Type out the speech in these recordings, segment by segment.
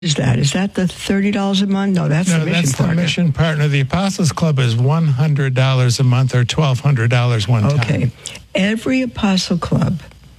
is that? Is that the $30 a month? No, that's the mission that's partner. The mission partner. The Apostles Club is $100 a month or $1,200 one time. Okay. Every Apostle Club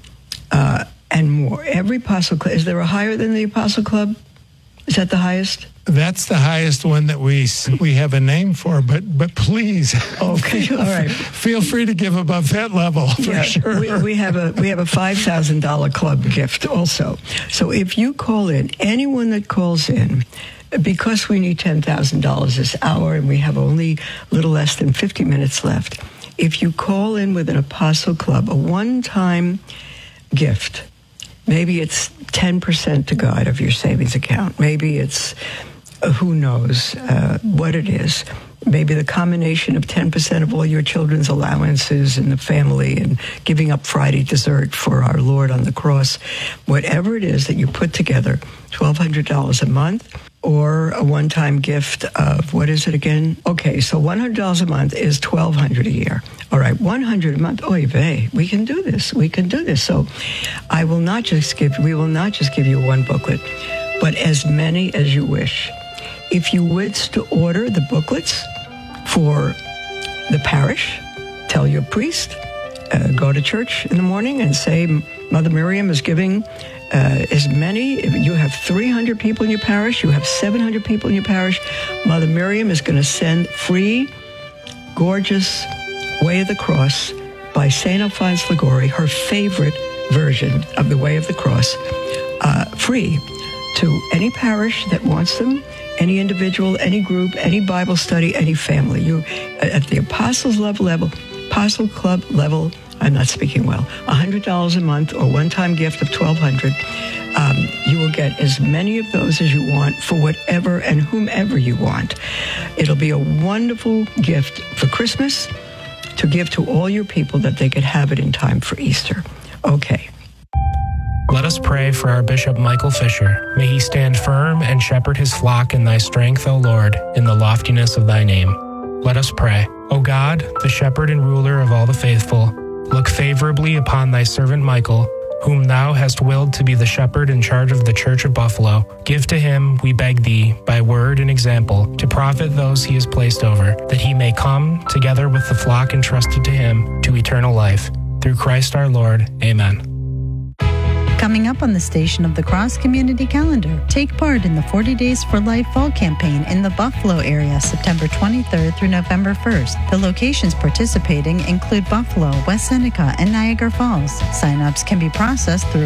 and more. Every Apostle Club. Is there a higher than the Apostle Club? Is that the highest? That's the highest one that we have a name for, but please, okay, all right. Feel free to give above that level for sure. We have a $5,000 club gift also. So if you call in, anyone that calls in, because we need $10,000 this hour and we have only a little less than 50 minutes left, if you call in with an Apostle Club, a one-time gift, maybe it's 10% to God of your savings account. Maybe it's, who knows what it is. Maybe the combination of 10% of all your children's allowances and the family and giving up Friday dessert for our Lord on the cross. Whatever it is that you put together, $1,200 a month or a one-time gift of, what is it again? Okay, so $100 a month is $1,200 a year. All right, $100 a month. Oy vey, we can do this. We can do this. So we will not just give you one booklet, but as many as you wish. If you wish to order the booklets for the parish, tell your priest, go to church in the morning and say, Mother Miriam is giving as many. If you have 300 people in your parish, you have 700 people in your parish, Mother Miriam is going to send free, gorgeous Way of the Cross by St. Alphonse Liguori, her favorite version of the Way of the Cross, free to any parish that wants them, any individual, any group, any Bible study, any family. You, at the Apostles Apostle Club level, I'm not speaking well, $100 a month or one-time gift of $1,200, you will get as many of those as you want for whatever and whomever you want. It'll be a wonderful gift for Christmas to give to all your people that they could have it in time for Easter. Okay. Let us pray for our Bishop Michael Fisher. May he stand firm and shepherd his flock in thy strength, O Lord, in the loftiness of thy name. Let us pray. O God, the shepherd and ruler of all the faithful, look favorably upon thy servant Michael, whom thou hast willed to be the shepherd in charge of the Church of Buffalo. Give to him, we beg thee, by word and example, to profit those he has placed over, that he may come, together with the flock entrusted to him, to eternal life. Through Christ our Lord. Amen. Coming up on the Station of the Cross Community Calendar, take part in the 40 Days for Life Fall Campaign in the Buffalo area, September 23rd through November 1st. The locations participating include Buffalo, West Seneca, and Niagara Falls. Sign-ups can be processed through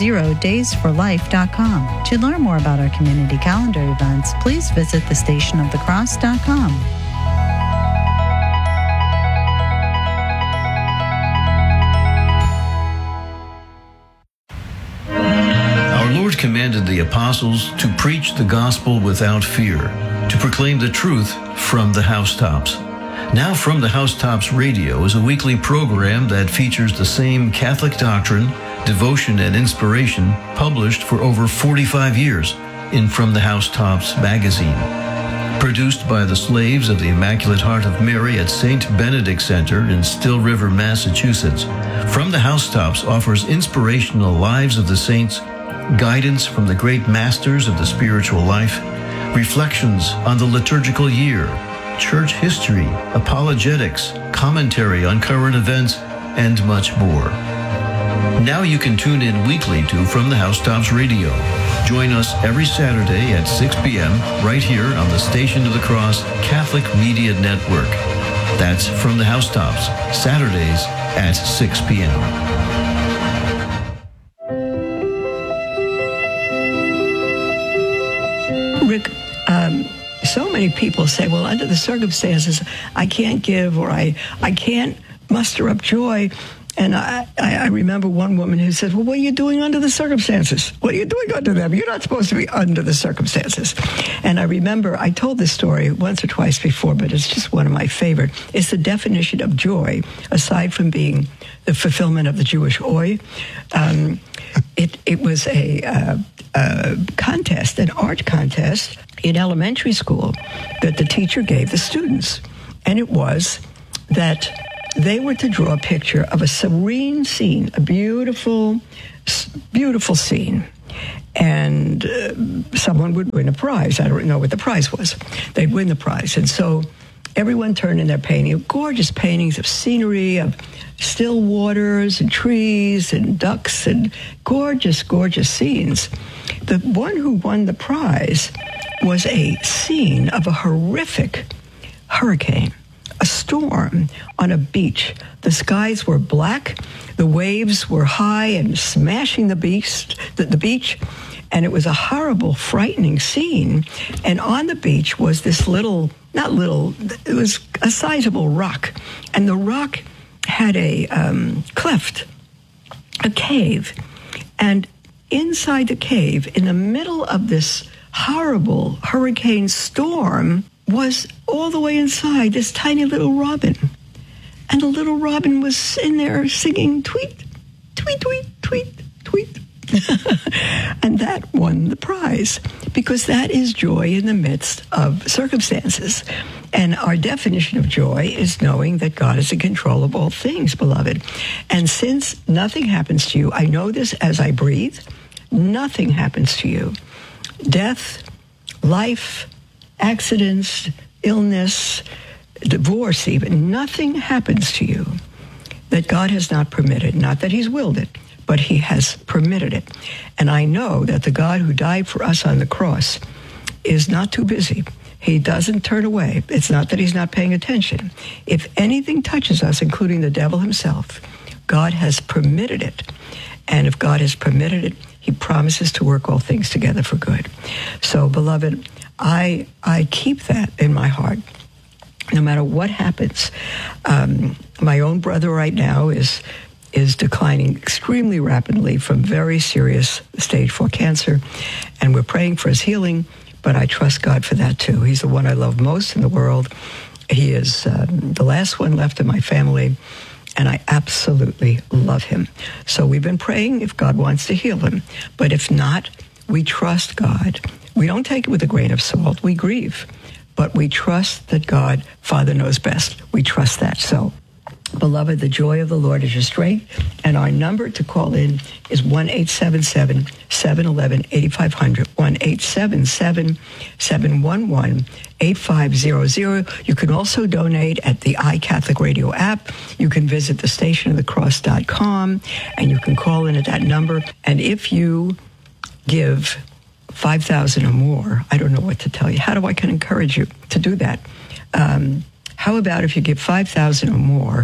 40daysforlife.com. To learn more about our community calendar events, please visit thestationofthecross.com. Commanded the apostles to preach the gospel without fear, to proclaim the truth from the housetops. Now From the Housetops Radio is a weekly program that features the same Catholic doctrine, devotion, and inspiration published for over 45 years in From the Housetops magazine. Produced by the slaves of the Immaculate Heart of Mary at St. Benedict Center in Still River, Massachusetts, From the Housetops offers inspirational lives of the saints, guidance from the great masters of the spiritual life, reflections on the liturgical year, church history, apologetics, commentary on current events, and much more. Now you can tune in weekly to From the Housetops Radio. Join us every Saturday at 6 p.m. right here on the Station of the Cross Catholic Media Network. That's From the Housetops, Saturdays at 6 p.m. Rick, so many people say, well, under the circumstances, I can't give, or I can't muster up joy. And I remember one woman who said, well, what are you doing under the circumstances? What are you doing under them? You're not supposed to be under the circumstances. And I remember I told this story once or twice before, but it's just one of my favorite. It's the definition of joy, aside from being the fulfillment of the Jewish oi. It was a contest, an art contest in elementary school that the teacher gave the students. And it was that they were to draw a picture of a serene scene, a beautiful, beautiful scene. and someone would win a prize. I don't know what the prize was. They'd win the prize. And so everyone turned in their painting, gorgeous paintings of scenery, of still waters and trees and ducks and gorgeous, gorgeous scenes. The one who won the prize was a scene of a horrific hurricane, a storm on a beach. The skies were black, the waves were high and smashing the beach, and it was a horrible, frightening scene. And on the beach was this it was a sizable rock, and the rock had a cleft, a cave, and inside the cave, in the middle of this horrible hurricane storm, was all the way inside this tiny little robin. And the little robin was in there singing tweet, tweet, tweet, tweet, tweet. And that won the prize, because that is joy in the midst of circumstances. And our definition of joy is knowing that God is in control of all things, beloved. And since nothing happens to you, I know this as I breathe, nothing happens to you. Death, life, accidents, illness, divorce even, nothing happens to you that God has not permitted. Not that he's willed it, but he has permitted it. And I know that the God who died for us on the cross is not too busy. He doesn't turn away. It's not that he's not paying attention. If anything touches us, including the devil himself, God has permitted it. And if God has permitted it, he promises to work all things together for good. So, beloved, I keep that in my heart. No matter what happens, my own brother right now is declining extremely rapidly from very serious stage 4 cancer, and we're praying for his healing, but I trust God for that too. He's the one I love most in the world. He is the last one left in my family, and I absolutely love him. So we've been praying if God wants to heal him, but if not, we trust God. We don't take it with a grain of salt. We grieve, but we trust that God, Father, knows best. We trust that. So, beloved, the joy of the Lord is your strength, and our number to call in is 1-877-711-8500, 1-877-711-8500. You can also donate at the iCatholic Radio app. You can visit thestationofthecross.com, and you can call in at that number. And if you give 5,000 or more, I don't know what to tell you. How do I can encourage you to do that? How about if you give 5,000 or more,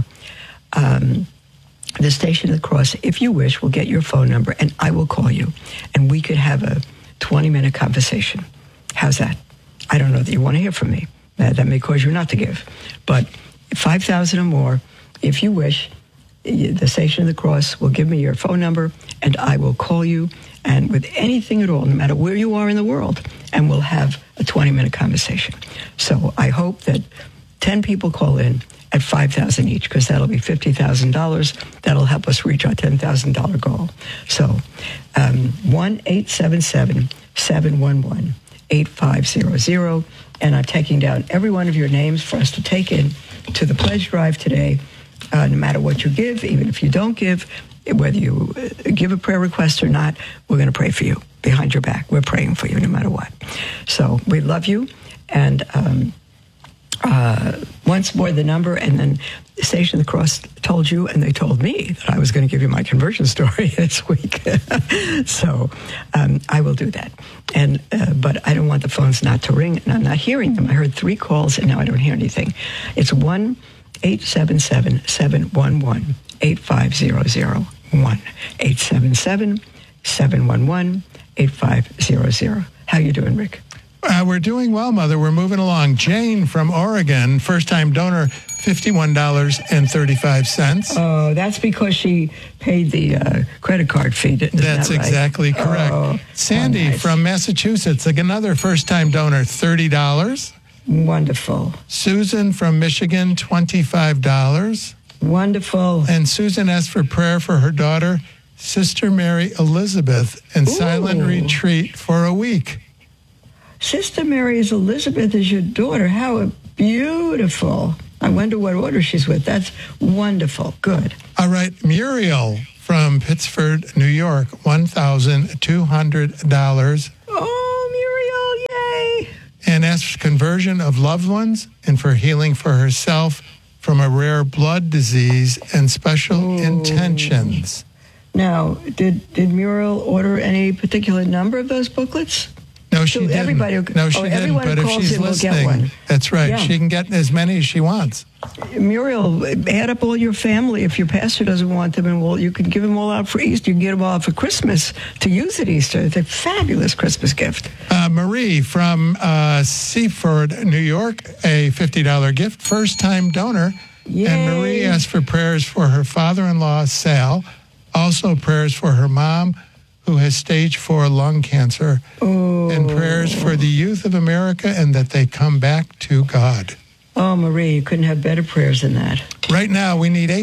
the Station of the Cross, if you wish, will get your phone number and I will call you and we could have a 20-minute conversation. How's that? I don't know that you want to hear from me. That may cause you not to give. But 5,000 or more, if you wish, the Station of the Cross will give me your phone number and I will call you, and with anything at all, no matter where you are in the world, and we'll have a 20-minute conversation. So I hope that 10 people call in at $5,000 each, because that'll be $50,000. That'll help us reach our $10,000 goal. So 1-877-711-8500. And I'm taking down every one of your names for us to take in to the pledge drive today. No matter what you give, even if you don't give, whether you give a prayer request or not, we're going to pray for you behind your back. We're praying for you no matter what. So we love you. And once more the number, and then the Station of the Cross told you, and they told me that I was going to give you my conversion story this week. So I will do that. And but I don't want the phones not to ring, and I'm not hearing them. I heard 3 calls, and now I don't hear anything. It's 1-877-711-8500. 1-877-711-8500. How you doing, Rick? We're doing well, Mother. We're moving along. Jane from Oregon, first-time donor, $51.35. Oh, that's because she paid the credit card fee. That's that right? Exactly correct. Oh, Sandy nice. from Massachusetts, another first-time donor, $30. Wonderful. Susan from Michigan, $25. Wonderful. And Susan asked for prayer for her daughter, Sister Mary Elizabeth, in silent retreat for a week. Sister Mary Elizabeth is your daughter. How beautiful. I wonder what order she's with. That's wonderful. Good. All right. Muriel from Pittsford, New York, $1,200. Oh, Muriel, yay! And asks for conversion of loved ones and for healing for herself from a rare blood disease and special intentions. Now, did Muriel order any particular number of those booklets? No, she didn't. Everybody, no, she didn't. Everyone But if calls she's in will listening, get one. that's right. Yeah. She can get as many as she wants. Muriel, add up all your family if your pastor doesn't want them, and you can give them all out for Easter. You can get them all out for Christmas to use at Easter. It's a fabulous Christmas gift. Marie from Seaford, New York, a $50 gift, first-time donor. Yay. And Marie asked for prayers for her father-in-law, Sal, also prayers for her mom, who has stage 4 lung cancer, and prayers for the youth of America and that they come back to God. Oh, Marie, you couldn't have better prayers than that. Right now, we need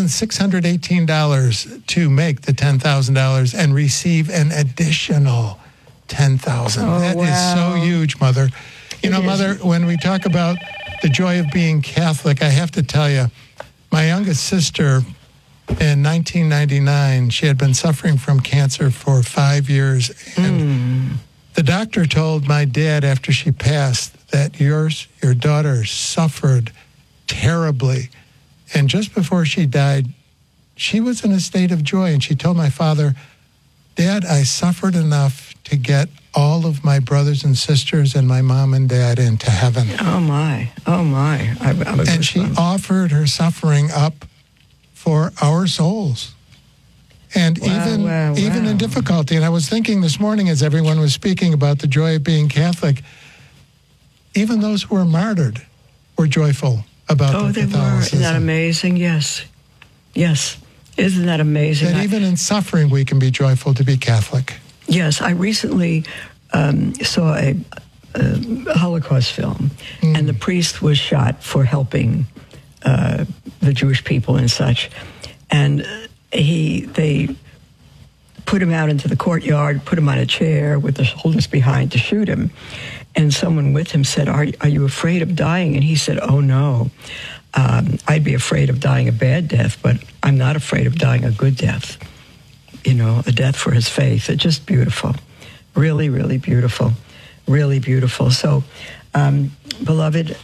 $8,618 to make the $10,000 and receive an additional $10,000. That is so huge, Mother. You know, Mother, when we talk about the joy of being Catholic, I have to tell you, my youngest sister, in 1999, she had been suffering from cancer for 5 years. And the doctor told my dad after she passed that your daughter suffered terribly. And just before she died, she was in a state of joy. And she told my father, Dad, I suffered enough to get all of my brothers and sisters and my mom and dad into heaven. Oh, my. Oh, my. And she offered her suffering up for our souls. And even in difficulty. And I was thinking this morning as everyone was speaking about the joy of being Catholic, even those who were martyred were joyful about their Catholicism. Were. Isn't that amazing? Yes. Yes. Isn't that amazing? That even in suffering we can be joyful to be Catholic. Yes. I recently saw a Holocaust film, and the priest was shot for helping the Jewish people and such. And they put him out into the courtyard, put him on a chair with the shoulders behind to shoot him. And someone with him said, are you afraid of dying? And he said, oh, no. I'd be afraid of dying a bad death, but I'm not afraid of dying a good death. You know, a death for his faith. It's just beautiful. Really, really beautiful. Really beautiful. So, beloved,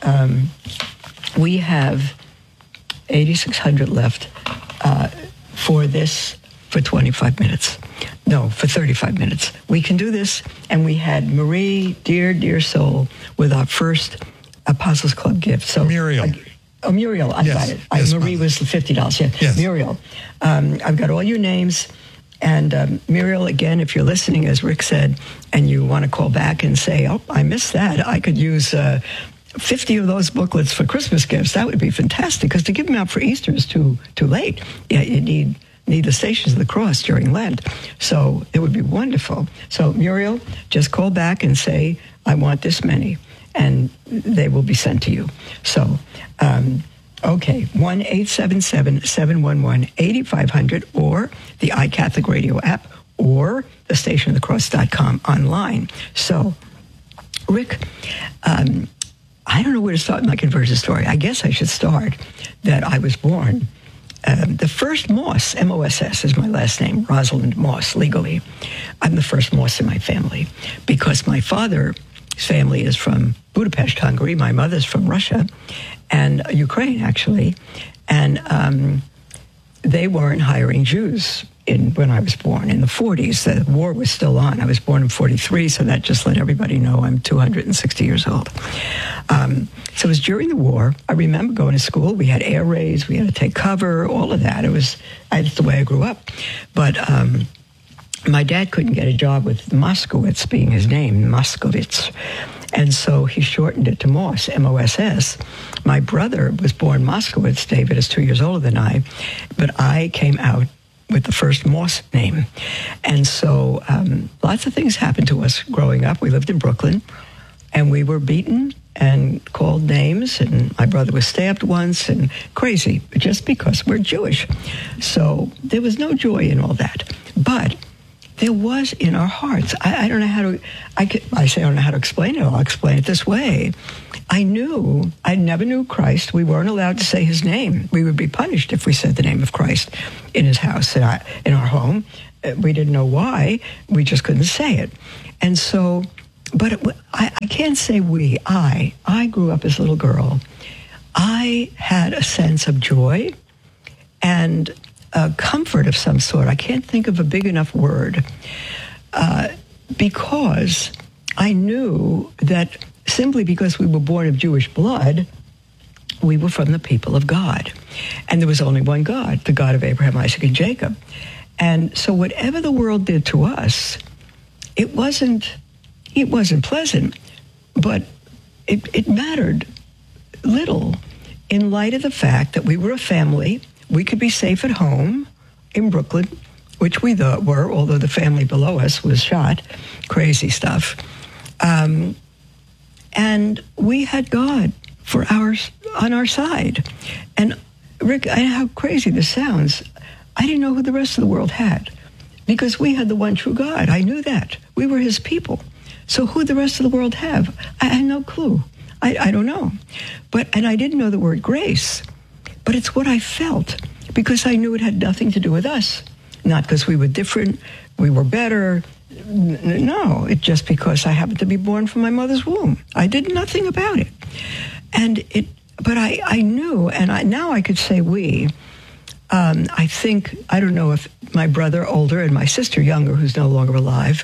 we have 8,600 left for this for 25 minutes. No, for 35 minutes. We can do this. And we had Marie, dear soul, with our first Apostles Club gift. So Muriel. Muriel, I got it. Yes, Marie was the $50. Yeah. Yes. Muriel. I've got all your names. And Muriel, again, if you're listening, as Rick said, and you want to call back and say, oh, I missed that. I could use 50 of those booklets for Christmas gifts. That would be fantastic, because to give them out for Easter is too late. Yeah, you need the Stations of the Cross during Lent. So it would be wonderful. So Muriel, just call back and say, I want this many, and they will be sent to you. So, okay, 1-877-711-8500, or the iCatholic Radio app, or the stationofthecross.com online. So, Rick, I don't know where to start my conversion story. I guess I should start that I was born. The first Moss, M-O-S-S, is my last name, Rosalind Moss, legally. I'm the first Moss in my family because my father's family is from Budapest, Hungary. My mother's from Russia and Ukraine, actually. And they weren't hiring Jews when I was born in the 40s. The war was still on. I was born in 43, so that just let everybody know I'm 260 years old. So it was during the war. I remember going to school. We had air raids. We had to take cover, all of that. That's the way I grew up. But my dad couldn't get a job with Moskowitz being his name, Moskowitz. And so he shortened it to Moss, M-O-S-S. My brother was born Moskowitz. David is 2 years older than I. But I came out with the first Moss name. And so lots of things happened to us growing up. We lived in Brooklyn, and we were beaten and called names, and my brother was stabbed once, and crazy, just because we're Jewish. So there was no joy in all that. But there was in our hearts. I don't know how to, I say I don't know how to explain it. I'll explain it this way. I never knew Christ. We weren't allowed to say his name. We would be punished if we said the name of Christ in his house, in our home. We didn't know why. We just couldn't say it. And so, but I can't say we. I grew up as a little girl. I had a sense of joy and a comfort of some sort. I can't think of a big enough word, because I knew that simply because we were born of Jewish blood, we were from the people of God. And there was only one God, the God of Abraham, Isaac, and Jacob. And so whatever the world did to us, it wasn't pleasant, but it mattered little in light of the fact that we were a family. We could be safe at home in Brooklyn, which we thought were, although the family below us was shot. Crazy stuff. And we had God on our side. And Rick, how crazy this sounds, I didn't know who the rest of the world had, because we had the one true God. I knew that. We were his people. So who the rest of the world have? I had no clue. I don't know. And I didn't know the word grace, but it's what I felt, because I knew it had nothing to do with us. Not because we were different, we were better. No, it's just because I happened to be born from my mother's womb. I did nothing about it. But I knew, and now I could say we. I think, I don't know if my brother older and my sister younger, who's no longer alive,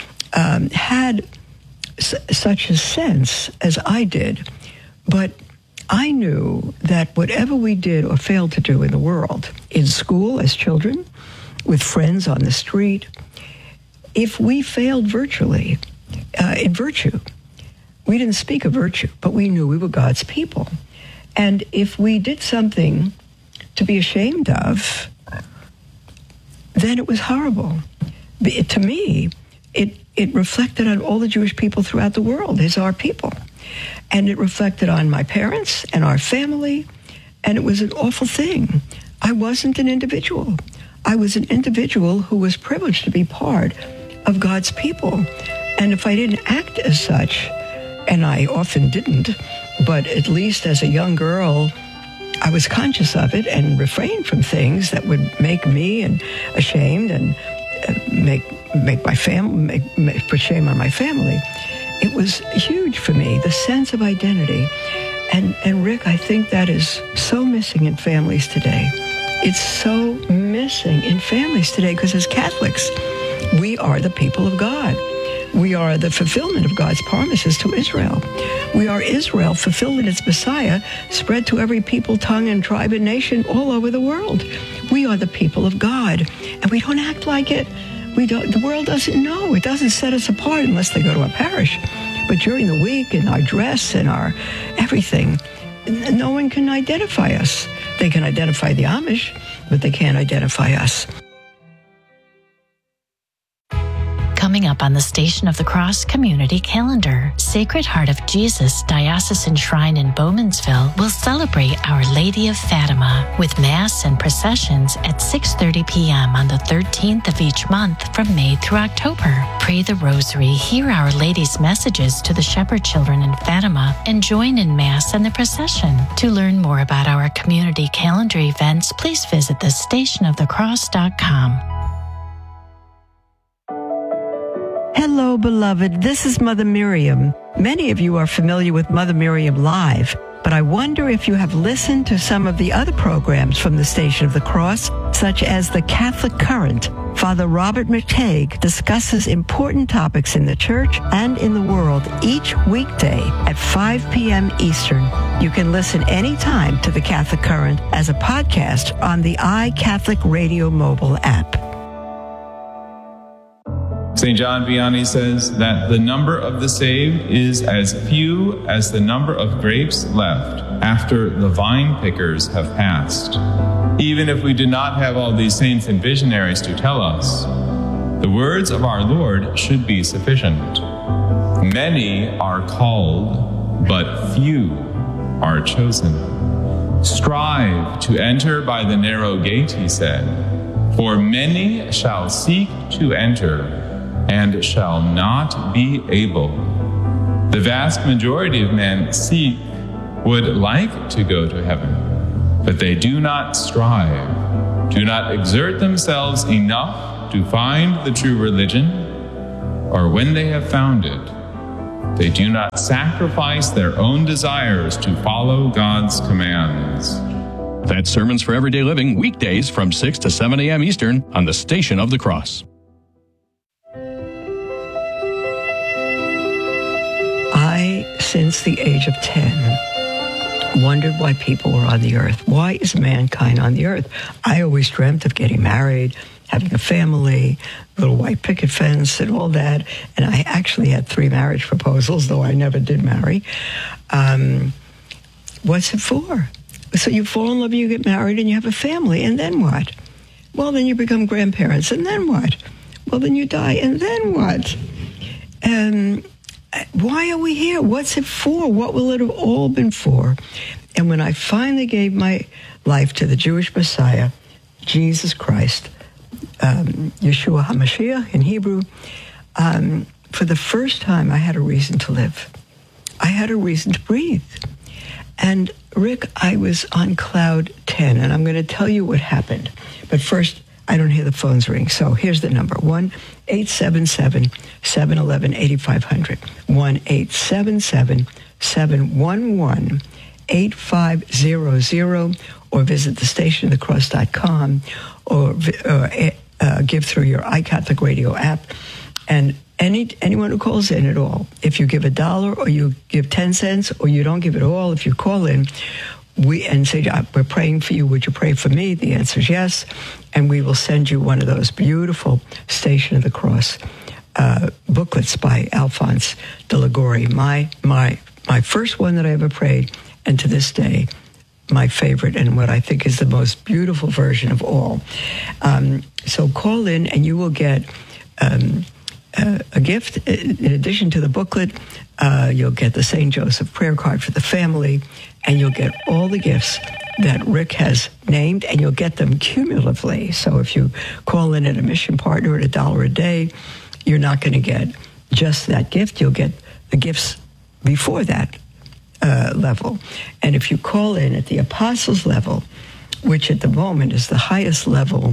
had such a sense as I did. But I knew that whatever we did or failed to do in the world, in school as children, with friends on the street, if we failed virtually in virtue, we didn't speak of virtue, but we knew we were God's people. And if we did something to be ashamed of, then it was horrible. To me, it reflected on all the Jewish people throughout the world as our people. And it reflected on my parents and our family, and it was an awful thing. I wasn't an individual. I was an individual who was privileged to be part of God's people. And if I didn't act as such, and I often didn't, but at least as a young girl, I was conscious of it and refrained from things that would make me ashamed and make my family, put shame on my family. It was huge for me, the sense of identity. And Rick, I think that is so missing in families today. It's so missing in families today, because as Catholics, we are the people of God. We are the fulfillment of God's promises to Israel. We are Israel fulfilled in its Messiah, spread to every people, tongue, and tribe and nation all over the world. We are the people of God, and we don't act like it. The world doesn't know. It doesn't set us apart unless they go to a parish. But during the week, in our dress and our everything, no one can identify us. They can identify the Amish, but they can't identify us. Coming up on the Station of the Cross Community Calendar, Sacred Heart of Jesus Diocesan Shrine in Bowmansville will celebrate Our Lady of Fatima with Mass and processions at 6:30 p.m. on the 13th of each month from May through October. Pray the Rosary, hear Our Lady's messages to the shepherd children in Fatima, and join in Mass and the procession. To learn more about our community calendar events, please visit thestationofthecross.com. Hello, beloved. This is Mother Miriam. Many of you are familiar with Mother Miriam Live, but I wonder if you have listened to some of the other programs from the Station of the Cross, such as the Catholic Current. Father Robert McTague discusses important topics in the Church and in the world each weekday at 5 p.m. Eastern. You can listen anytime to the Catholic Current as a podcast on the iCatholic Radio mobile app. St. John Vianney says that the number of the saved is as few as the number of grapes left after the vine pickers have passed. Even if we do not have all these saints and visionaries to tell us, the words of our Lord should be sufficient. Many are called, but few are chosen. Strive to enter by the narrow gate, he said, For many shall seek to enter and shall not be able. The vast majority of men would like to go to heaven, but they do not strive, do not exert themselves enough to find the true religion, or when they have found it, they do not sacrifice their own desires to follow God's commands. That's Sermons for Everyday Living, weekdays from 6 to 7 a.m. Eastern on the Station of the Cross. I, since the age of 10, wondered why people were on the earth. Why is mankind on the earth? I always dreamt of getting married, having a family, little white picket fence and all that. And I actually had 3 marriage proposals, though I never did marry. What's it for? So you fall in love, you get married, and you have a family, and then what? Well, then you become grandparents, and then what? Well, then you die, and then what? And why are we here? What's it for? What will it have all been for? And when I finally gave my life to the Jewish Messiah, Jesus Christ, Yeshua HaMashiach in Hebrew, for the first time I had a reason to live. I had a reason to breathe. And Rick, I was on cloud 10, and I'm going to tell you what happened. But first, I don't hear the phones ring. So here's the number, 1-877-711-8500, 1-877-711-8500, or visit thestationofthecross.com, or give through your iCatholic Radio app. And anyone who calls in at all, if you give $1 or you give 10 cents or you don't give it all, if you call in and say, we're praying for you, would you pray for me? The answer is yes. And we will send you one of those beautiful Station of the Cross booklets by Alphonse de Liguori. My first one that I ever prayed, and to this day, my favorite and what I think is the most beautiful version of all. So call in and you will get a gift. In addition to the booklet, you'll get the St. Joseph prayer card for the family, and you'll get all the gifts that Rick has named, and you'll get them cumulatively. So if you call in at a mission partner at $1 a day, you're not going to get just that gift. You'll get the gifts before that level. And if you call in at the Apostles level, which at the moment is the highest level,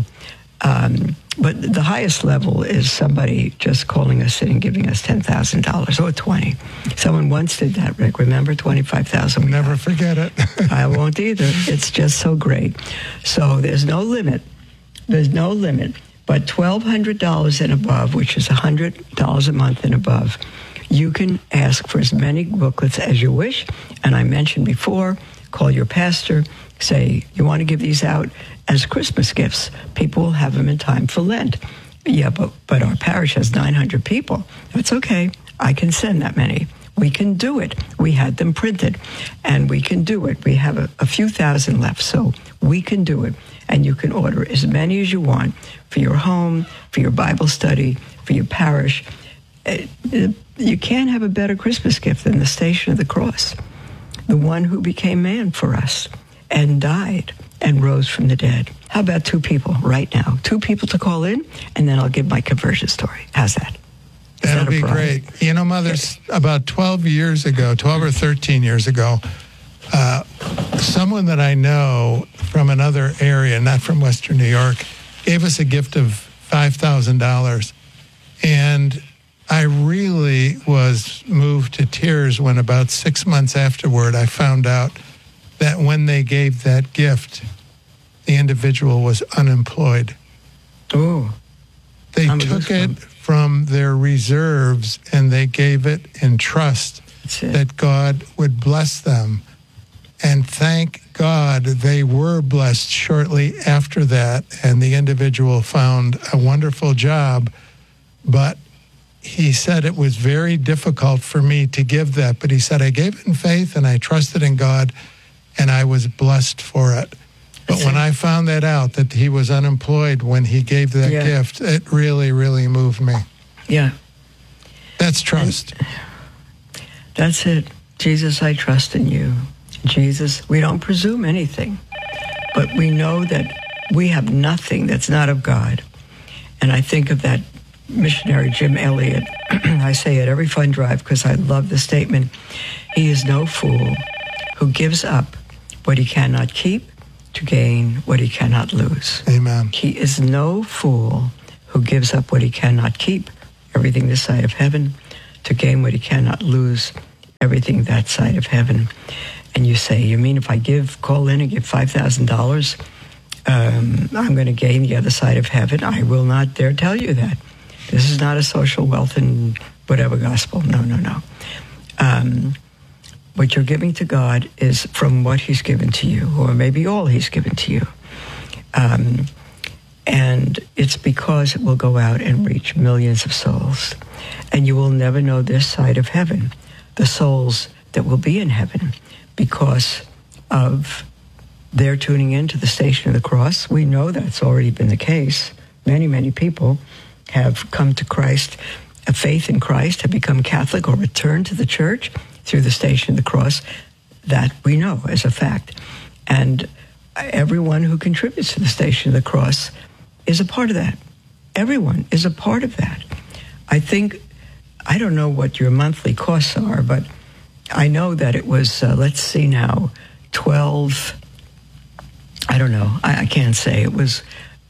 but the highest level is somebody just calling us in and giving us $10,000 or 20. Someone once did that, Rick. Remember, 25,000. Never forget it. I won't either. It's just so great. So there's no limit. There's no limit. But $1,200 and above, which is $100 a month and above, you can ask for as many booklets as you wish. And I mentioned before, call your pastor, say, you want to give these out as Christmas gifts. People will have them in time for Lent. Yeah, but our parish has 900 people. That's okay. I can send that many. We can do it. We had them printed, and we can do it. We have a few thousand left, so we can do it. And you can order as many as you want for your home, for your Bible study, for your parish. You can't have a better Christmas gift than the Station of the Cross, the one who became man for us and died and rose from the dead. How about 2 people right now? 2 people to call in, and then I'll give my conversion story. How's that? That'll be great. You know, Mother, about 12 or 13 years ago, someone that I know from another area, not from Western New York, gave us a gift of $5,000. And I really was moved to tears when about 6 months afterward, I found out that when they gave that gift, the individual was unemployed. Oh. They took it from their reserves and they gave it in trust that God would bless them. And thank God they were blessed shortly after that, and the individual found a wonderful job. But he said it was very difficult for me to give that. But he said, I gave it in faith and I trusted in God, and I was blessed for it. But when I found that out, that he was unemployed when he gave that gift, it really, really moved me. Yeah. That's trust. That's it. Jesus, I trust in you. Jesus, we don't presume anything, but we know that We have nothing that's not of God. And I think of that missionary Jim Elliot. I say at every fund drive because I love the statement. He is no fool who gives up what he cannot keep to gain what he cannot lose. Amen. He is no fool who gives up what he cannot keep, everything this side of heaven, to gain what he cannot lose, everything that side of heaven. And you say, you mean if I call in and give $5,000, I'm going to gain the other side of heaven? I will not dare tell you that. This is not a social wealth and whatever gospel. No. What you're giving to God is from what he's given to you, or maybe all he's given to you. And it's because it will go out and reach millions of souls. And you will never know this side of heaven, the souls that will be in heaven, because of their tuning into the Station of the Cross. We know that's already been the case. Many, many people have come to Christ, a faith in Christ, have become Catholic or returned to the church through the Station of the Cross. That we know as a fact. And everyone who contributes to the Station of the Cross is a part of that. Everyone is a part of that. I don't know what your monthly costs are, but I know that it was, let's see now, 12, I don't know, I can't say. It was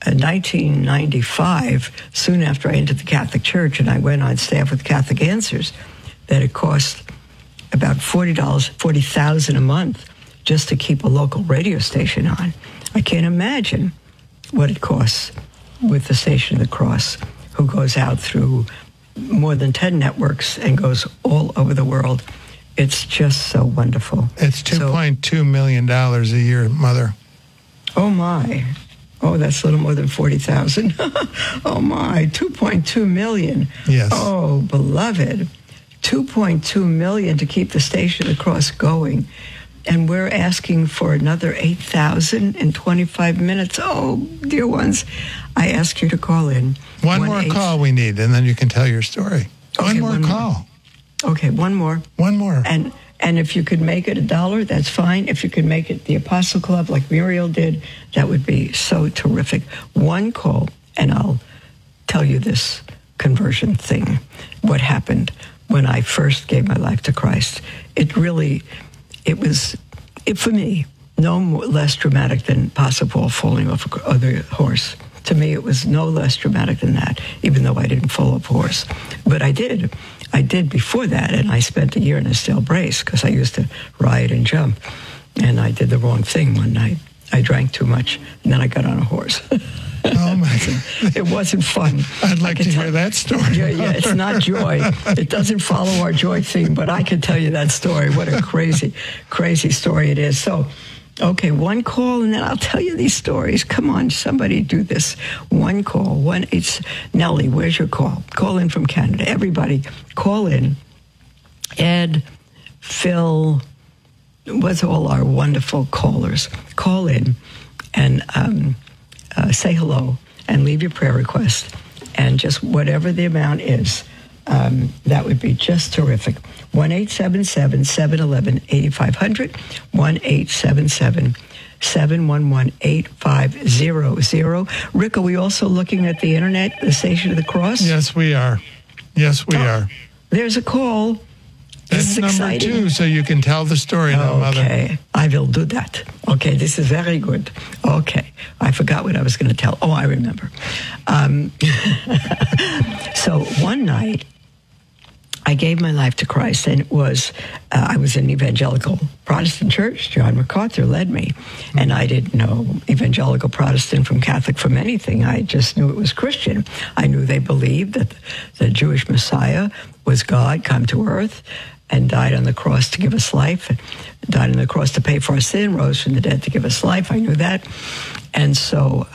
1995, soon after I entered the Catholic Church, and I went on staff with Catholic Answers, that it cost about $40,000 a month just to keep a local radio station on. I can't imagine what it costs with the Station of the Cross, who goes out through more than 10 networks and goes all over the world. It's just so wonderful. It's $2.2 million a year, Mother. Oh, my. Oh, that's a little more than 40,000. Oh, my. 2.2 million. Yes. Oh, beloved. 2.2 million to keep the Station of the Cross going. And we're asking for another 8,000 in 25 minutes. Oh, dear ones, I ask you to call in. One more call we need, and then you can tell your story. Okay, one more call. Okay, one more. One more. And if you could make it $1, that's fine. If you could make it the Apostle Club like Muriel did, that would be so terrific. One call, and I'll tell you this conversion thing, what happened when I first gave my life to Christ. It was, for me, no less dramatic than Apostle Paul falling off a horse. To me, it was no less dramatic than that, even though I didn't fall off a horse. But I did. I did before that, and I spent a year in a steel brace because I used to ride and jump. And I did the wrong thing one night. I drank too much, and then I got on a horse. Oh, my God. It wasn't fun. I'd like to hear that story. Yeah, it's not joy. It doesn't follow our joy theme, but I can tell you that story. What a crazy, crazy story it is. So, okay, one call, and then I'll tell you these stories. Come on, somebody do this. One call. It's Nellie, where's your call? Call in from Canada. Everybody, call in. Ed, Phil, what's all our wonderful callers? Call in and say hello and leave your prayer request. And just whatever the amount is, that would be just terrific. 1-877-711-8500, 1-877-711-8500. Rick, are we also looking at the internet, the Station of the Cross? Yes, we are. Yes, we are. There's a call. That's number exciting. 2, so you can tell the story now, Mother. Okay, I will do that. Okay, this is very good. Okay, I forgot what I was going to tell. Oh, I remember. So one night, I gave my life to Christ, and it was, I was in evangelical Protestant church. John MacArthur led me, and I didn't know evangelical Protestant from Catholic from anything. I just knew it was Christian. I knew they believed that the Jewish Messiah was God come to earth and died on the cross to give us life, and died on the cross to pay for our sin, rose from the dead to give us life. I knew that. And so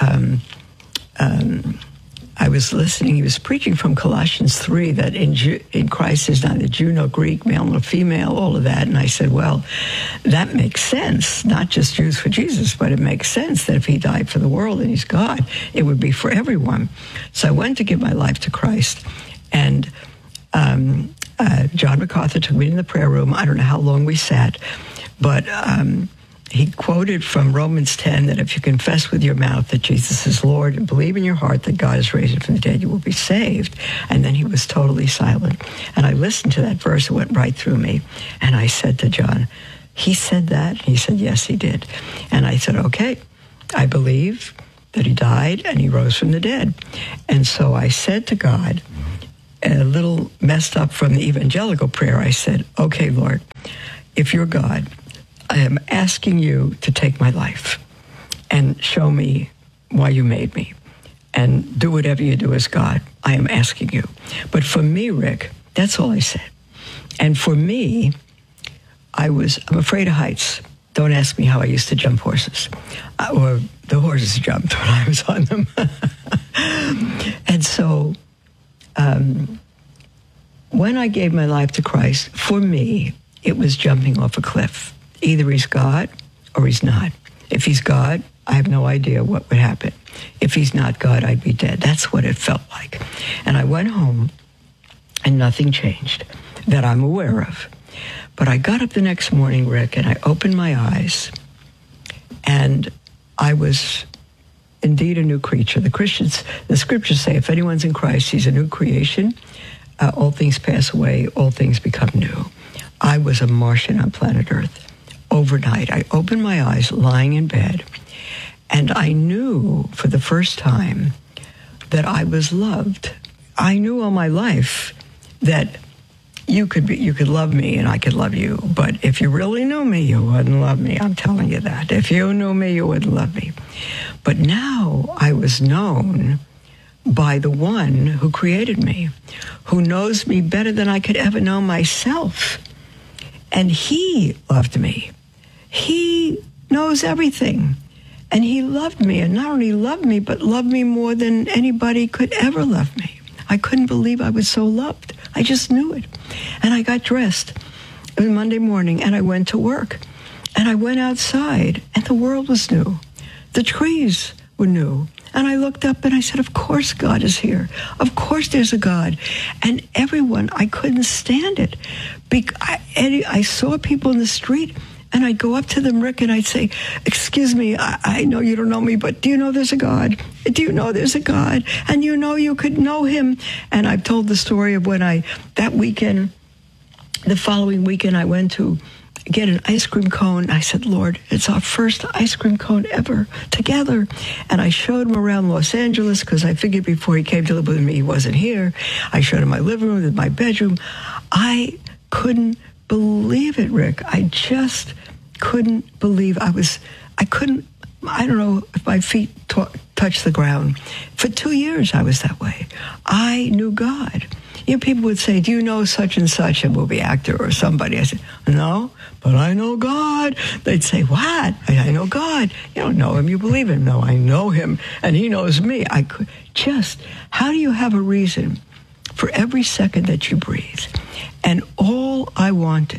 I was listening. He was preaching from Colossians 3 that in Christ is neither Jew nor Greek, male nor female, all of that. And I said, well, that makes sense. Not just Jews for Jesus, but it makes sense that if he died for the world and he's God, it would be for everyone. So I went to give my life to Christ. And John MacArthur took me in the prayer room. I don't know how long we sat, but he quoted from Romans 10 that if you confess with your mouth that Jesus is Lord and believe in your heart that God is raised from the dead, you will be saved. And then he was totally silent. And I listened to that verse. It went right through me. And I said to John, he said that? He said, yes, he did. And I said, okay, I believe that he died and he rose from the dead. And so I said to God, a little messed up from the evangelical prayer, I said, okay, Lord, if you're God, I am asking you to take my life and show me why you made me and do whatever you do as God. I am asking you. But for me, Rick, that's all I said. And for me, I'm afraid of heights. Don't ask me how I used to jump horses, or the horses jumped when I was on them. And so when I gave my life to Christ, for me, it was jumping off a cliff. Either he's God or he's not. If he's God, I have no idea what would happen. If he's not God, I'd be dead. That's what it felt like. And I went home, and nothing changed that I'm aware of. But I got up the next morning, Rick, and I opened my eyes, and I was indeed a new creature. The scriptures say, if anyone's in Christ, he's a new creation. All things pass away, all things become new. I was a Martian on planet Earth. Overnight, I opened my eyes lying in bed, and I knew for the first time that I was loved. I knew all my life that you could love me and I could love you, but if you really knew me, you wouldn't love me. I'm telling you that. If you knew me, you wouldn't love me. But now I was known by the one who created me, who knows me better than I could ever know myself. And he loved me. He knows everything. And he loved me, and not only loved me, but loved me more than anybody could ever love me. I couldn't believe I was so loved. I just knew it. And I got dressed. It was Monday morning, and I went to work. And I went outside, and the world was new. The trees were new. And I looked up, and I said, of course God is here. Of course there's a God. And everyone, I couldn't stand it. I saw people in the street, and I'd go up to them, Rick, and I'd say, excuse me, I know you don't know me, but do you know there's a God? Do you know there's a God? And you know you could know him. And I've told the story of when that weekend, the following weekend, I went to get an ice cream cone. I said, Lord, it's our first ice cream cone ever together. And I showed him around Los Angeles because I figured before he came to live with me, he wasn't here. I showed him my living room, my bedroom. I couldn't believe it, Rick. I just couldn't believe I don't know if my feet touched the ground. For 2 years, I was that way. I knew God. You know, people would say, do you know such and such, a movie actor or somebody? I said, no, but I know God. They'd say, what? I know God. You don't know him, you believe him. No, I know him, and he knows me. How do you have a reason for every second that you breathe? And all I wanted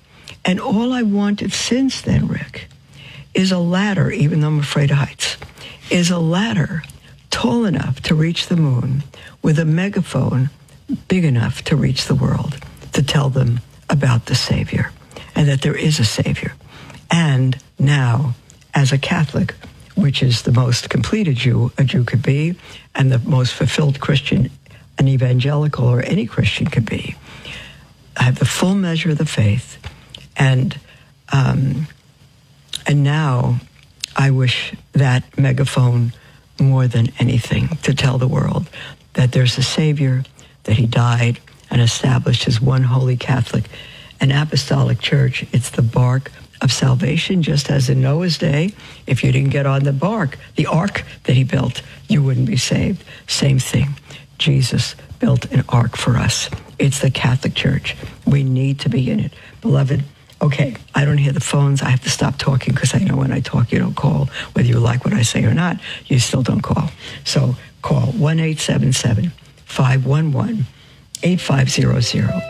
since then, Rick, is a ladder, even though I'm afraid of heights, is a ladder tall enough to reach the moon with a megaphone big enough to reach the world, to tell them about the Savior and that there is a Savior. And now, as a Catholic, which is the most complete a Jew could be, and the most fulfilled Christian an evangelical or any Christian could be, I have the full measure of the faith, and now I wish that megaphone more than anything to tell the world that there's a Savior, that he died and established his one holy Catholic and apostolic church. It's the bark of salvation, just as in Noah's day, if you didn't get on the ark that he built, you wouldn't be saved. Same thing. Jesus built an ark for us. It's the Catholic Church. We need to be in it. Beloved, okay, I don't hear the phones. I have to stop talking because I know when I talk, you don't call. Whether you like what I say or not, you still don't call. So call 1-877-511-8500,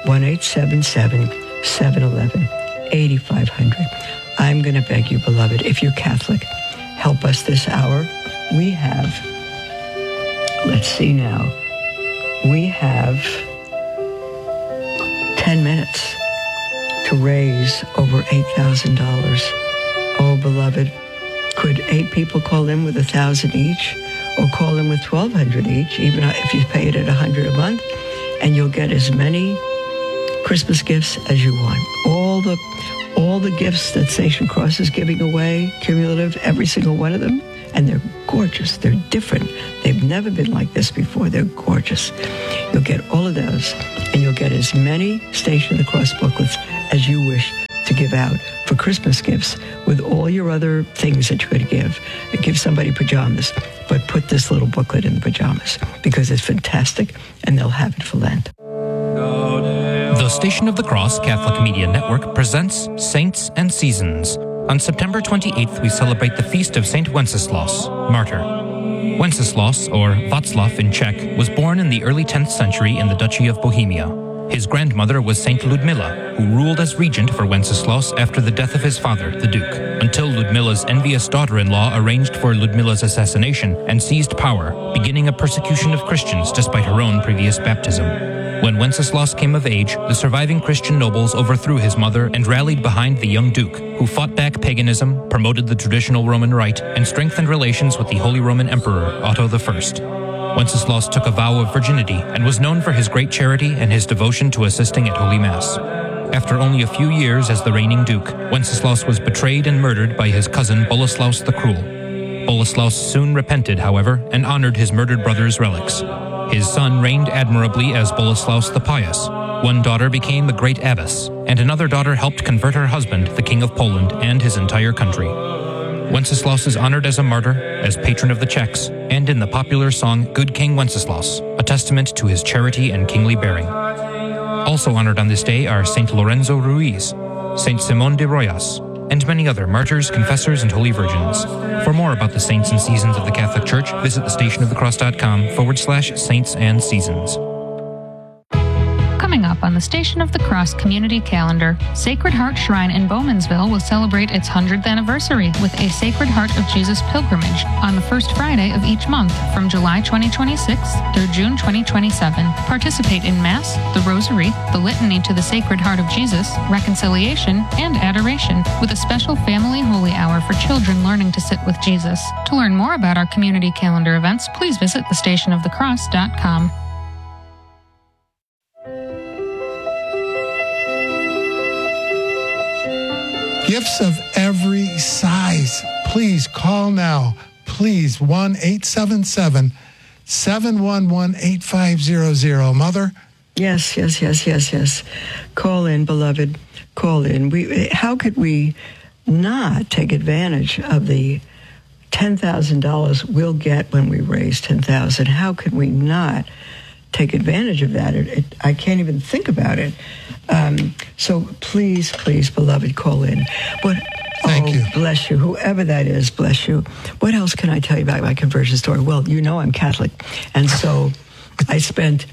1-877-711-8500. I'm going to beg you, beloved, if you're Catholic, help us this hour. We have, let's see now, we have 10 minutes to raise over $8,000 Oh, beloved, could 8 people call in with 1,000 each, or call in with 1,200 each, even if you pay it at $100 a month, and you'll get as many Christmas gifts as you want. All the gifts that Station Cross is giving away, cumulative, every single one of them, and they're gorgeous. They're different. They've never been like this before. They're gorgeous. You'll get all of those, and you'll get as many Station of the Cross booklets as you wish to give out for Christmas gifts with all your other things that you're going to give. Give somebody pajamas, but put this little booklet in the pajamas because it's fantastic, and they'll have it for Lent. The Station of the Cross Catholic Media Network presents Saints and Seasons. On September 28th, we celebrate the feast of Saint Wenceslaus, martyr. Wenceslaus, or Václav in Czech, was born in the early 10th century in the Duchy of Bohemia. His grandmother was Saint Ludmilla, who ruled as regent for Wenceslaus after the death of his father, the Duke, until Ludmilla's envious daughter-in-law arranged for Ludmilla's assassination and seized power, beginning a persecution of Christians despite her own previous baptism. When Wenceslaus came of age, the surviving Christian nobles overthrew his mother and rallied behind the young Duke, who fought back paganism, promoted the traditional Roman rite, and strengthened relations with the Holy Roman Emperor, Otto I. Wenceslaus took a vow of virginity and was known for his great charity and his devotion to assisting at Holy Mass. After only a few years as the reigning Duke, Wenceslaus was betrayed and murdered by his cousin Boleslaus the Cruel. Boleslaus soon repented, however, and honored his murdered brother's relics. His son reigned admirably as Boleslaus the Pious. One daughter became a great abbess, and another daughter helped convert her husband, the King of Poland, and his entire country. Wenceslaus is honored as a martyr, as patron of the Czechs, and in the popular song Good King Wenceslaus, a testament to his charity and kingly bearing. Also honored on this day are Saint Lorenzo Ruiz, Saint Simon de Royas, and many other martyrs, confessors, and holy virgins. For more about the saints and seasons of the Catholic Church, visit thestationofthecross.com/saints and seasons. Coming up on the Station of the Cross community calendar, Sacred Heart Shrine in Bowmansville will celebrate its 100th anniversary with a Sacred Heart of Jesus pilgrimage on the first Friday of each month from July 2026 through June 2027. Participate in Mass, the Rosary, the Litany to the Sacred Heart of Jesus, Reconciliation, and Adoration, with a special family holy hour for children learning to sit with Jesus. To learn more about our community calendar events, please visit thestationofthecross.com. Gifts of every size. Please call now. Please, 1-877-711-8500. Mother? Yes. Call in, beloved. Call in. How could we not take advantage of the $10,000 we'll get when we raise $10,000? How could we not take advantage of that? I can't even think about it. So please, beloved, call in. Thank you. Bless you. Whoever that is, bless you. What else can I tell you about my conversion story? Well, you know I'm Catholic, and so I spent,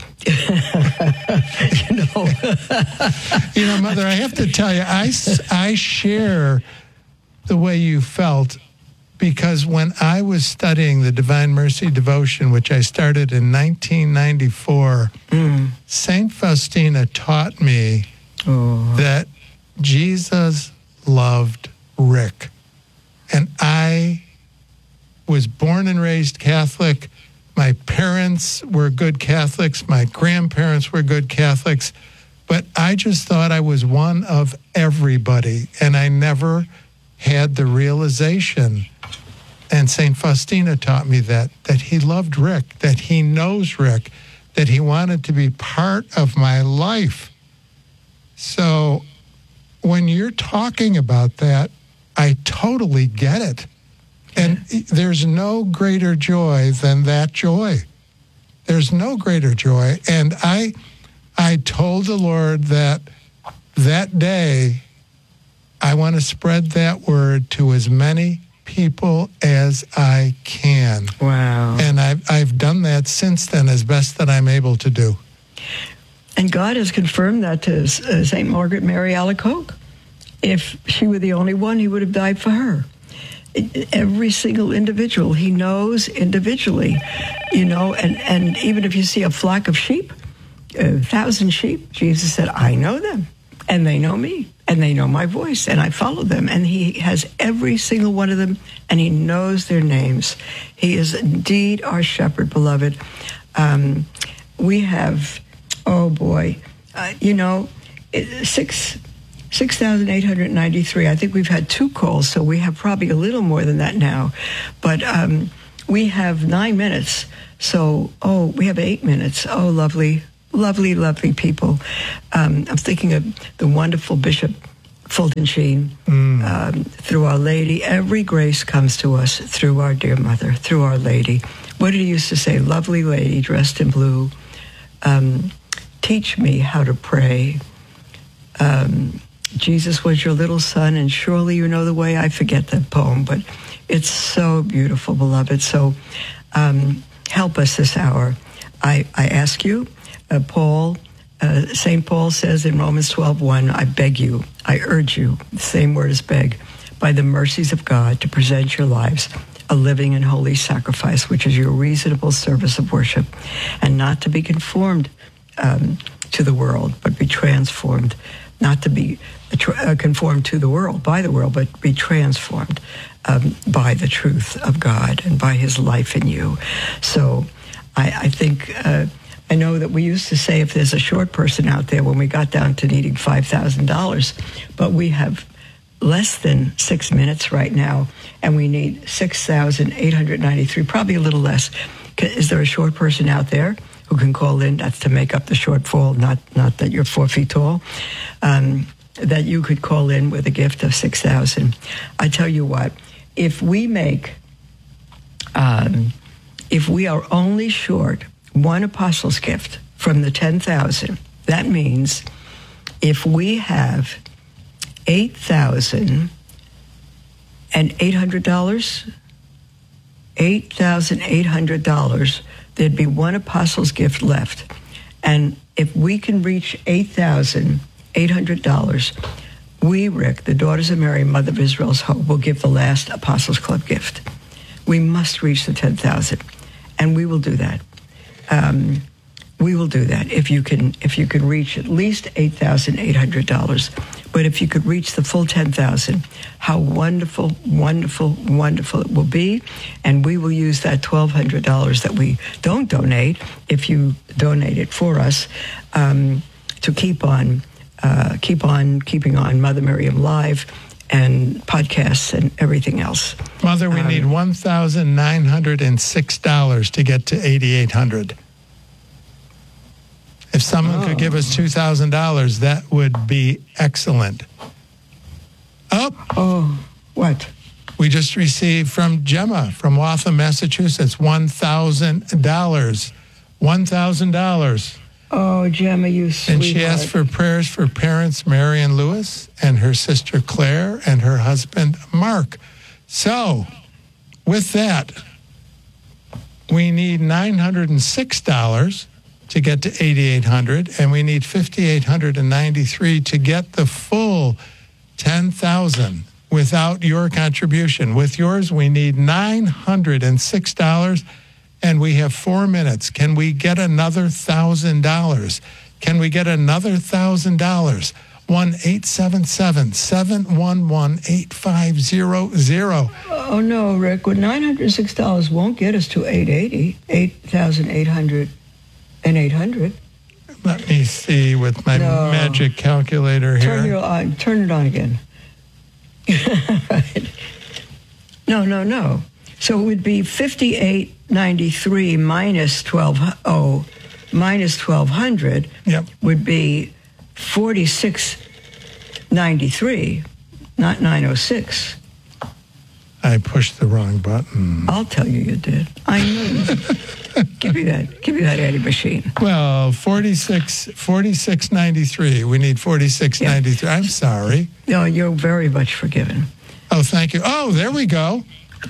Mother, I have to tell you, I share the way you felt, because when I was studying the Divine Mercy Devotion, which I started in 1994, St. Faustina taught me that Jesus loved Rick. And I was born and raised Catholic. My parents were good Catholics. My grandparents were good Catholics. But I just thought I was one of everybody. And I never had the realization. And St. Faustina taught me that he loved Rick, that he knows Rick, that he wanted to be part of my life. So when you're talking about that, I totally get it. And there's no greater joy than that joy. There's no greater joy. And I told the Lord that day, I want to spread that word to as many people as I can. Wow. And I've done that since then as best that I'm able to do. And God has confirmed that to St. Margaret Mary Alacoque. If she were the only one, he would have died for her. Every single individual, he knows individually, and even if you see a flock of sheep, 1,000 sheep, Jesus said, I know them, and they know me. and they know my voice, and I follow them, and he has every single one of them, and he knows their names. He is indeed our shepherd, beloved. We have, 6,893. I think we've had 2 calls, so we have probably a little more than that now. But we have 9 minutes, so, we have 8 minutes. Oh, lovely, lovely, lovely people. I'm thinking of the wonderful Bishop Fulton Sheen, through Our Lady. Every grace comes to us through our dear mother, through Our Lady. What did he used to say? Lovely lady dressed in blue, teach me how to pray. Jesus was your little son, and surely you know the way. I forget that poem, but it's so beautiful, beloved. So help us this hour. I ask you, St. Paul says in Romans 12:1, I beg you, I urge you, the same word as beg, by the mercies of God, to present your lives a living and holy sacrifice, which is your reasonable service of worship, and not to be conformed to the world, but be transformed, not to be conformed to the world, by the world, but be transformed by the truth of God and by his life in you. So I think, I know that we used to say if there's a short person out there when we got down to needing $5,000, but we have less than 6 minutes right now, and we need 6,893, probably a little less. Is there a short person out there who can call in? That's to make up the shortfall, not that you're 4 feet tall, that you could call in with a gift of 6,000. I tell you what, if we are only short one apostle's gift from the 10,000, that means if we have $8,800, there'd be one apostle's gift left. And if we can reach $8,800, we, Rick, the Daughters of Mary, Mother of Israel's Hope, will give the last Apostles Club gift. We must reach the 10,000, and we will do that. We will do that if you can reach at least $8,800. But if you could reach the full 10,000, how wonderful, wonderful, wonderful it will be. And we will use that $1,200 that we don't donate, if you donate it for us, to keep on keeping on Mother Miriam Live and podcasts and everything else. Mother, we need $1,906 to get to $8,800. If someone could give us $2,000, that would be excellent. What? We just received from Gemma from Waltham, Massachusetts, $1,000. $1,000. Oh, Gemma, you sweetheart. And she asked for prayers for parents Marion Lewis and her sister Claire and her husband Mark. So, with that, we need $906 to get to $8,800, and we need $5,893 to get the full $10,000 without your contribution. With yours, we need $906, and we have 4 minutes. Can we get another $1,000? Can we get another $1,000? 1-877-711-8500. Oh, no, Rick. Well, $906 won't get us to $8,800 and $800. Let me see with my magic calculator here. Turn it on again. Right. No. So it would be $5,893 minus $1,200. Yep. Would be $4,693, not $906. I pushed the wrong button. I'll tell you did. I know you did. Give me that Eddie machine. Well, $46.93. We need $46.93. Yeah. I'm sorry. No, you're very much forgiven. Oh, thank you. Oh, there we go.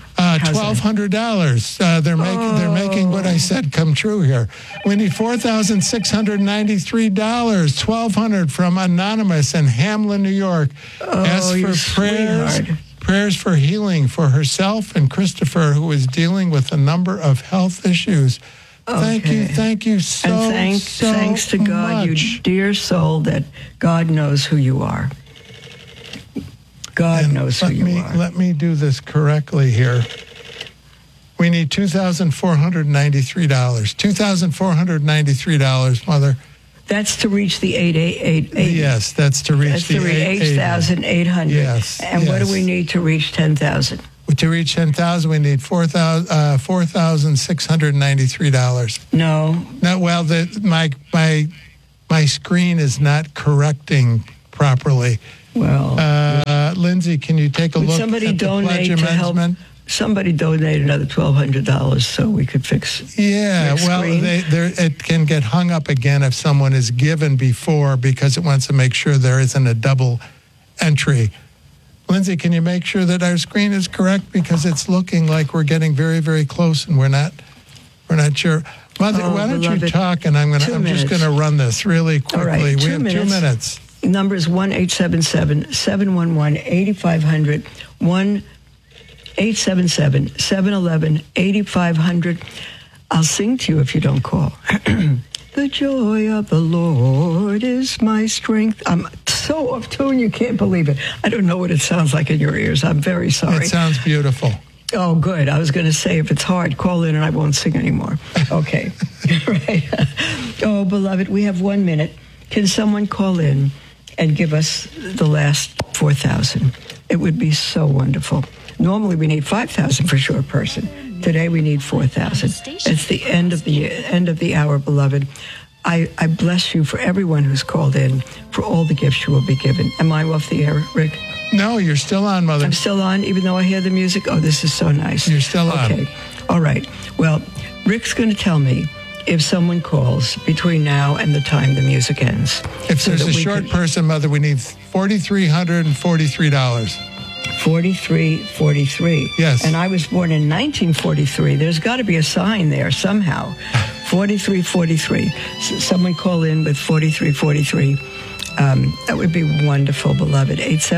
$1,200. They're making what I said come true here. We need $4,693. $1,200 from Anonymous in Hamlin, New York. Ask for prayers for healing for herself and Christopher, who is dealing with a number of health issues. Okay. Thank you so and thanks to God, much. you dear soul, that God knows who you are. God knows who you are. Let me do this correctly here. We need $2,493. $2,493, Mother. That's to reach the 888. Yes, that's to reach the 8,800. Yes. And what do we need to reach 10,000? To reach 10,000, we need $4,693. No. Well, my screen is not correcting properly. Well, Lindsay, can you take a look at the pledge amendment? Somebody donate another $1,200 so we could fix. Yeah, well, it can get hung up again if someone is given before because it wants to make sure there isn't a double entry. Lindsay, can you make sure that our screen is correct because it's looking like we're getting very, very close and we're not sure. Mother, why don't you talk and I'm just going to run this really quickly. All right, we have 2 minutes. Number is 1-877-711-8500. 1-877-711-8500. I'll sing to you if you don't call. The joy of the Lord is my strength. I'm so off tune, you can't believe it. I don't know what it sounds like in your ears. I'm very sorry. It sounds beautiful. Oh, good. I was going to say, if it's hard, call in and I won't sing anymore. Okay. Right. Oh, beloved, we have 1 minute. Can someone call in and give us the last 4,000? It would be so wonderful. Normally we need 5,000 for a short person. Today we need 4,000. It's the end of the hour, beloved. I bless you for everyone who's called in, for all the gifts you will be given. Am I off the air, Rick? No, you're still on, Mother. I'm still on, even though I hear the music? Oh, this is so nice. You're still on. Okay. All right. Well, Rick's going to tell me if someone calls between now and the time the music ends. If there's a short person, Mother, we need $4,343. 4343. Yes. And I was born in 1943. There's got to be a sign there somehow. 4343. Someone call in with 4343. That would be wonderful, beloved.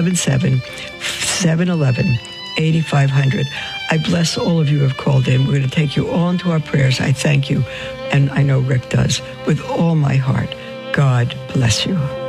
877-711-8500. I bless all of you who have called in. We're going to take you all into our prayers. I thank you, and I know Rick does, with all my heart. God bless you.